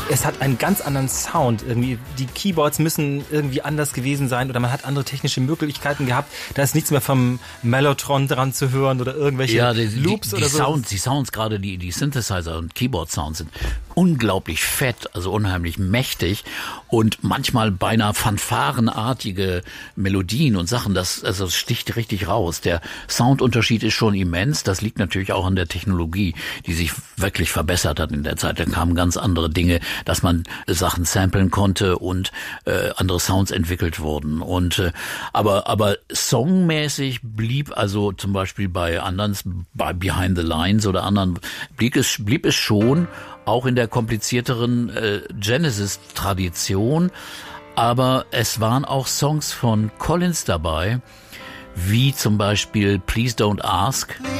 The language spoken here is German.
es hat einen ganz anderen Sound. Irgendwie die Keyboards müssen irgendwie anders gewesen sein oder man hat andere technische Möglichkeiten gehabt. Da ist nichts mehr vom Mellotron dran zu hören oder irgendwelche Loops oder so. Die Sounds, gerade die Synthesizer und Keyboard-Sounds sind unglaublich fett, also unheimlich mächtig und manchmal beinahe fanfarenartige Melodien und Sachen. Das sticht richtig raus. Der Soundunterschied ist schon immens. Das liegt natürlich auch an der Technologie, die sich wirklich verbessert hat in der Zeit. Da kamen ganz andere Dinge, dass man Sachen samplen konnte und andere Sounds entwickelt wurden. Und aber songmäßig blieb also zum Beispiel bei anderen, bei Behind the Lines oder anderen, blieb es schon auch in der komplizierteren Genesis-Tradition. Aber es waren auch Songs von Collins dabei, wie zum Beispiel Please Don't Ask.